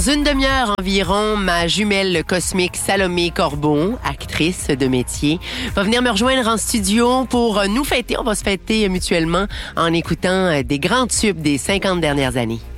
Dans une demi-heure environ, ma jumelle cosmique Salomé Corbeau, actrice de métier, va venir me rejoindre en studio pour nous fêter. On va se fêter mutuellement en écoutant des grands tubes des 50 dernières années.